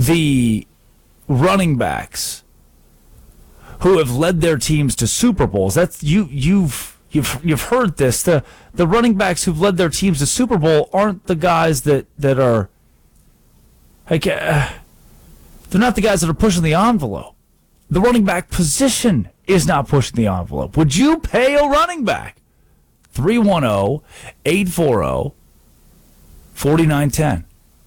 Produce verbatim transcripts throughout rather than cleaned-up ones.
the running backs who have led their teams to Super Bowls. That's you. You've you've you've heard this. The the running backs who've led their teams to Super Bowl aren't the guys that that are like uh, they're not the guys that are pushing the envelope. The running back position is not pushing the envelope. Would you pay a running back? three one zero, eight four zero, four nine one zero.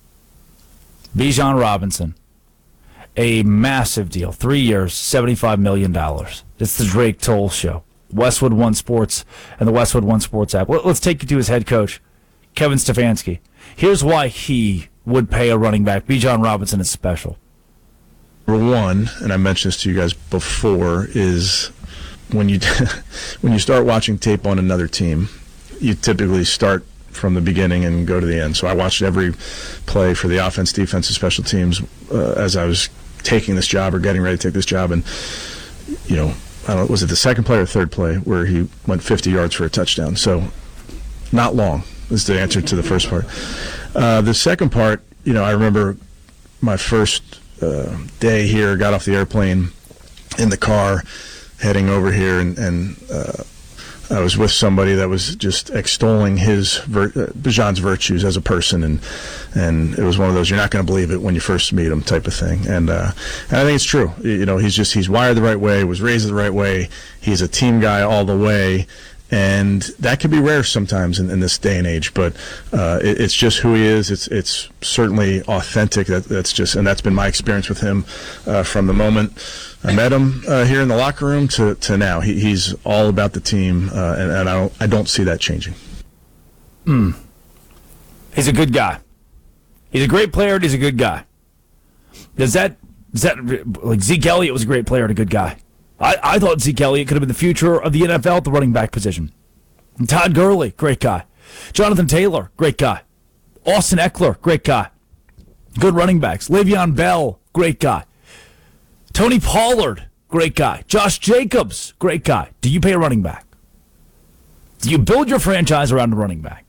Bijan Robinson. A massive deal. Three years, seventy-five million dollars. It's the Drake Toll Show. Westwood One Sports and the Westwood One Sports app. Let's take you to his head coach, Kevin Stefanski. Here's why he would pay a running back. Bijan Robinson is special. Number one, and I mentioned this to you guys before, is when you when you start watching tape on another team, you typically start from the beginning and go to the end. So I watched every play for the offense, defense, and special teams uh, as I was taking this job or getting ready to take this job. And, you know, I don't know, was it the second play or third play where he went fifty yards for a touchdown? So not long is the answer to the first part. Uh, the second part, you know, I remember my first uh, day here, got off the airplane in the car heading over here, and, and uh, I was with somebody that was just extolling his vir- uh, Bijan's virtues as a person, and and it was one of those you're not going to believe it when you first meet him type of thing. And uh, and I think it's true. You know, he's just he's wired the right way, was raised the right way. He's a team guy all the way, and that can be rare sometimes in, in this day and age. But uh, it, it's just who he is. It's it's certainly authentic. That that's just and that's been my experience with him uh, from the moment I met him uh, here in the locker room to, to now. He, he's all about the team, uh, and, and I don't I don't see that changing. Hmm. He's a good guy. He's a great player, and he's a good guy. Does that does that like Zeke Elliott was a great player and a good guy? I, I thought Zeke Elliott could have been the future of the N F L at the running back position. And Todd Gurley, great guy. Jonathan Taylor, great guy. Austin Eckler, great guy. Good running backs. Le'Veon Bell, great guy. Tony Pollard, great guy. Josh Jacobs, great guy. Do you pay a running back? Do you build your franchise around a running back?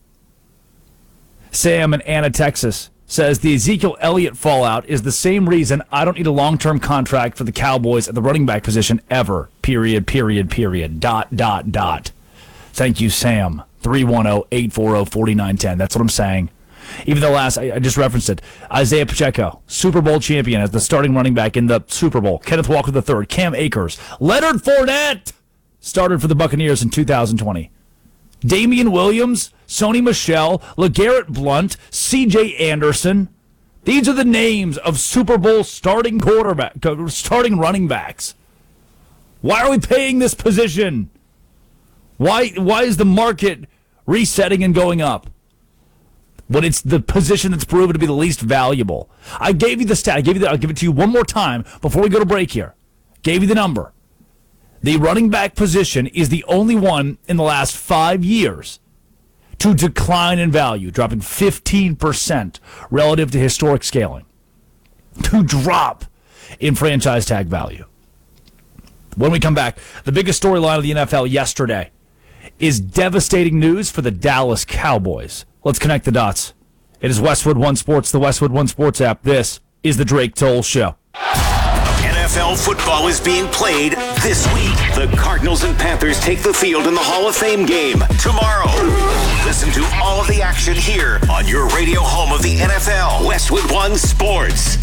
Sam in Anna, Texas, says the Ezekiel Elliott fallout is the same reason I don't need a long-term contract for the Cowboys at the running back position ever. Period, period, period. Dot, dot, dot. Thank you, Sam. three one zero, eight four zero, four nine one zero. That's what I'm saying. Even the last, I, I just referenced it, Isaiah Pacheco, Super Bowl champion as the starting running back in the Super Bowl. Kenneth Walker the third, Cam Akers. Leonard Fournette started for the Buccaneers in two thousand twenty. Damian Williams, Sony Michel, LeGarrette Blount, C J Anderson. These are the names of Super Bowl starting quarterback, starting running backs. Why are we paying this position? Why, why is the market resetting and going up when it's the position that's proven to be the least valuable? I gave you the stat. I gave you the, I'll give it to you one more time before we go to break here. Gave you the number. The running back position is the only one in the last five years to decline in value, dropping fifteen percent relative to historic scaling, to drop in franchise tag value. When we come back, the biggest storyline of the N F L yesterday is devastating news for the Dallas Cowboys. Let's connect the dots. It is Westwood One Sports, the Westwood One Sports app. This is the Drake Toll Show. N F L football is being played this week. The Cardinals and Panthers take the field in the Hall of Fame game tomorrow. Listen to all of the action here on your radio home of the N F L, Westwood One Sports.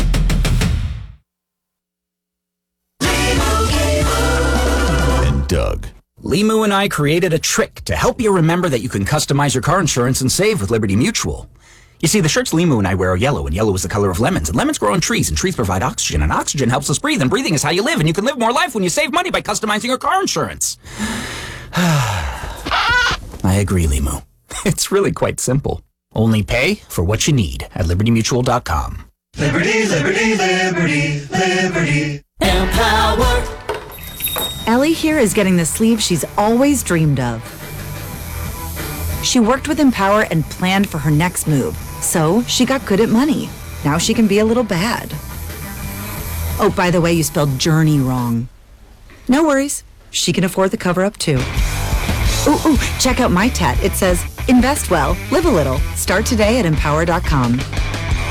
And Doug. Limu and I created a trick to help you remember that you can customize your car insurance and save with Liberty Mutual. You see, the shirts Limu and I wear are yellow, and yellow is the color of lemons, and lemons grow on trees, and trees provide oxygen, and oxygen helps us breathe, and breathing is how you live, and you can live more life when you save money by customizing your car insurance. I agree, Limu. It's really quite simple. Only pay for what you need at liberty mutual dot com. Liberty, liberty, liberty, liberty. Empower. Ellie here is getting the sleeve she's always dreamed of. She worked with Empower and planned for her next move, so she got good at money. Now she can be a little bad. Oh, by the way, you spelled journey wrong. No worries. She can afford the cover-up, too. Ooh, ooh, check out my tat. It says, invest well, live a little. Start today at empower dot com.